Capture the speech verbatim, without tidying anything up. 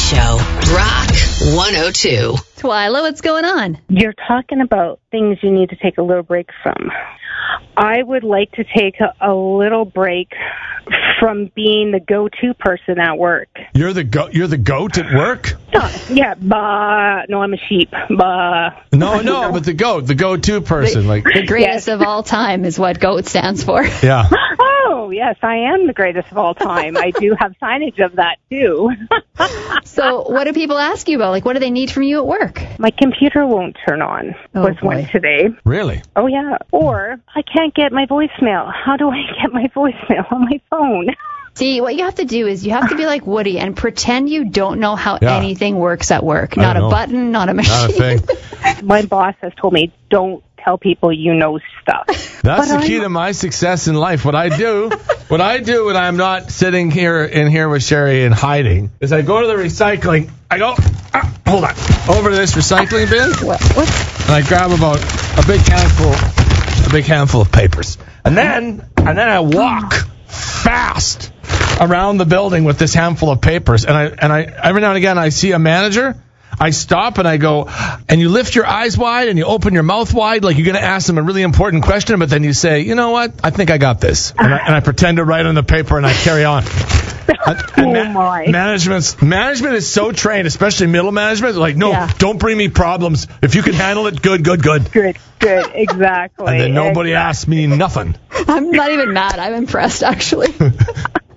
Show. Rock one oh two. Twyla, what's going on? You're talking about things you need to take a little break from. I would like to take a, a little break from being the go-to person at work. You're the go. You're the goat at work. Uh, yeah, bah. No, I'm a sheep. Bah. No, no, but the goat, the go-to person, the, like the greatest Yes. of all time is what GOAT stands for. yeah. Oh, yes, I am the greatest of all time. I do have signage of that, too. So what do people ask you about? Like, what do they need from you at work? My computer won't turn on. Oh, was boy. one today. Really? Oh, yeah. Or I can't get my voicemail. How do I get my voicemail on my phone? See, what you have to do is you have to be like Woody and pretend you don't know how Yeah. anything works at work. I Not a know. button, not a machine. Not a thing. My boss has told me, don't tell people you know stuff. That's But the key I'm- to my success in life. What I do, what I do when I'm not sitting here in here with Sherry and hiding, is I go to the recycling. I go, ah, hold on, over to this recycling bin, What? what? and I grab about a big handful, a big handful of papers, and then and then I walk fast around the building with this handful of papers, and I and I every now and again I see a manager. I stop and I go, and you lift your eyes wide and you open your mouth wide like you're going to ask them a really important question, but then you say, you know what, I think I got this. And I, and I pretend to write on the paper and I carry on. And, and Oh, my. Management's, management is so trained, especially middle management. Like, no, Yeah. don't bring me problems. If you can handle it, good, good, good. Good, good, exactly. And then nobody asks me nothing. I'm not even mad. I'm impressed, actually.